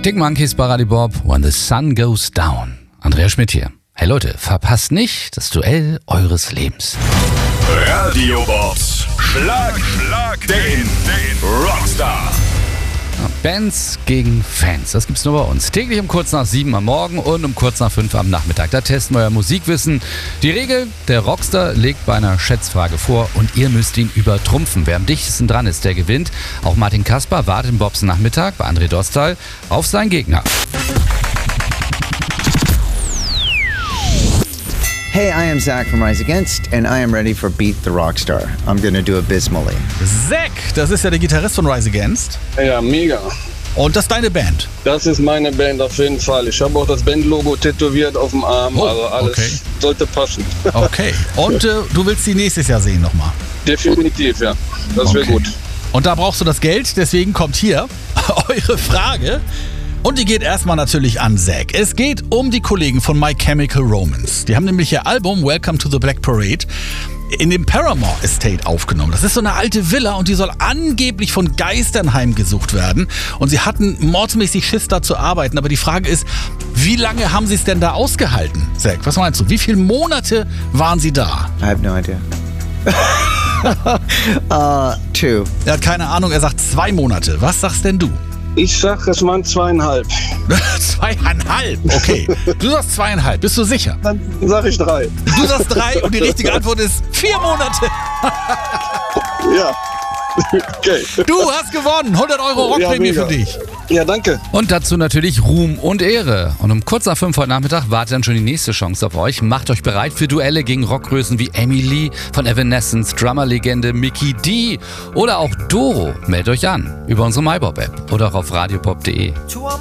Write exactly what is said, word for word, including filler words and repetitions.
Arctic Monkeys bei Radio Bob, When the Sun Goes Down. Andreas Schmidt hier. Hey Leute, verpasst nicht das Duell eures Lebens. Radio Bobs Schlag, Schlag den, den Rockstar. Bands gegen Fans, das gibt's nur bei uns. Täglich um kurz nach sieben am Morgen und um kurz nach fünf am Nachmittag. Da testen wir euer Musikwissen. Die Regel, der Rockstar legt bei einer Schätzfrage vor und ihr müsst ihn übertrumpfen. Wer am dichtesten dran ist, der gewinnt. Auch Martin Kasper wartet im Bobs Nachmittag bei André Dostal auf seinen Gegner. Hey, I am Zach from Rise Against, and I am ready for Beat the Rockstar. I'm gonna do abysmally. Zack, das ist ja der Gitarrist von Rise Against. Ja, mega. Und das ist deine Band? Das ist meine Band auf jeden Fall. Ich habe auch das Bandlogo tätowiert auf dem Arm, Oh, also alles okay. sollte passen. Okay. Und äh, du willst sie nächstes Jahr sehen nochmal? Definitiv, ja. Das wäre Okay. gut. Und da brauchst du das Geld, deswegen kommt hier eure Frage. Und die geht erstmal natürlich an Zack. Es geht um die Kollegen von My Chemical Romance. Die haben nämlich ihr Album Welcome to the Black Parade in dem Paramore Estate aufgenommen. Das ist so eine alte Villa und die soll angeblich von Geistern heimgesucht werden. Und sie hatten mordsmäßig Schiss, da zu arbeiten. Aber die Frage ist, wie lange haben sie es denn da ausgehalten? Zack, was meinst du? Wie viele Monate waren sie da? I have no idea. uh, two. Er hat keine Ahnung, er sagt zwei Monate. Was sagst denn du? Ich sag, es waren zweieinhalb. Zweieinhalb, okay. Du sagst zweieinhalb, bist du sicher? Dann sag ich drei. Du sagst drei und die richtige Antwort ist vier Monate. Ja. Okay. Du hast gewonnen. hundert Euro Rockprämie Ja, für mega. dich. Ja, danke. Und dazu natürlich Ruhm und Ehre. Und um kurz nach fünf heute Nachmittag wartet dann schon die nächste Chance auf euch. Macht euch bereit für Duelle gegen Rockgrößen wie Amy Lee von Evanescence, Drummerlegende Mickey D oder auch Doro. Meldet euch an über unsere MyBob-App oder auch auf radiobob punkt de.